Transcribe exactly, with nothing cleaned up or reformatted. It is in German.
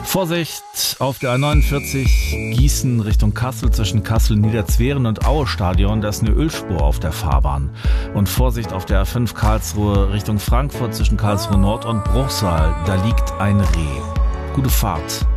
Vorsicht auf der A neunundvierzig Gießen Richtung Kassel zwischen Kassel, Niederzweren und Aue-Stadion. Da ist eine Ölspur auf der Fahrbahn. Und Vorsicht auf der A fünf Karlsruhe Richtung Frankfurt zwischen Karlsruhe Nord und Bruchsal. Da liegt ein Reh. Gute Fahrt.